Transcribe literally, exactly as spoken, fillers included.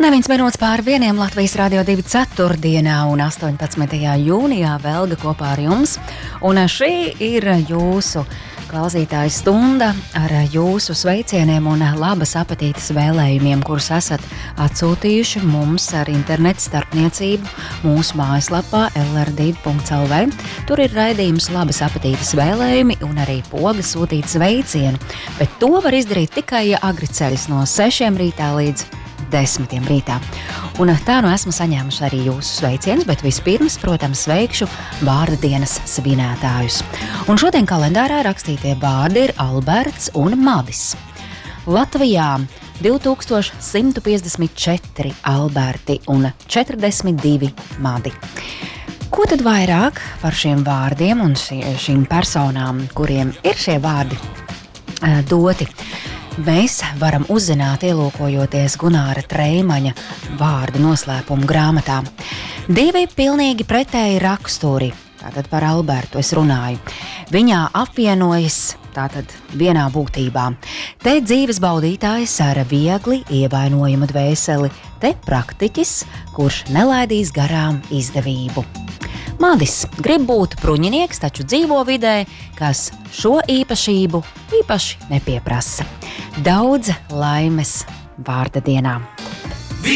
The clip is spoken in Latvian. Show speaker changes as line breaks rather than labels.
Neviens minūtes pāri vieniem Latvijas Radio divi ceturtdienā un astoņpadsmitajā jūnijā Velga kopā ar jums. Un šī ir jūsu klausītāja stunda ar jūsu sveicieniem un labas apetītes vēlējumiem, kurus esat atsūtījuši mums ar internetu starpniecību mūsu mājaslapā el er divi punkts el vē. Tur ir raidījums labas apetītes vēlējumi un arī poga sūtīt sveicienu, bet to var izdarīt tikai, ja agri ceļas no sešiem rītā līdz desmitiem rītā. Un tā nu esmu saņēmuši arī jūsu sveicienus, bet vispirms, protams, sveikšu vārda dienas svinētājus. Un šodien kalendārā rakstītie vārdi ir Alberts un Madis. Latvijā divi tūkstoši simt piecdesmit četri Alberti un četrdesmit divi Madi. Ko tad vairāk par šiem vārdiem un šīm personām, kuriem ir šie vārdi doti, mēs varam uzzināt, ielūkojoties Gunāra Treimaņa vārdu noslēpumu grāmatā. Divi pilnīgi pretēji raksturi, tātad par Albertu es runāju. Viņā apvienojas tātad vienā būtībā. Te dzīves baudītājs ar viegli ievainojumu dvēseli, te praktiķis, kurš nelaidīs garām izdevību. Madis grib būt bruņinieks, taču dzīvo vidē, kas šo īpašību īpaši nepieprasa. Daudz laimes vārda dienā!